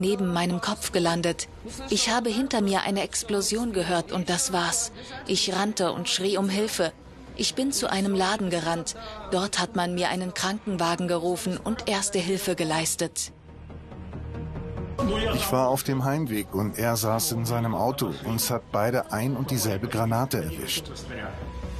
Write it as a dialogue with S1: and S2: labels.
S1: neben meinem Kopf gelandet. Ich habe hinter mir eine Explosion gehört und das war's. Ich rannte und schrie um Hilfe. Ich bin zu einem Laden gerannt. Dort hat man mir einen Krankenwagen gerufen und erste Hilfe geleistet.
S2: Ich war auf dem Heimweg und er saß in seinem Auto. Uns hat beide ein und dieselbe Granate erwischt.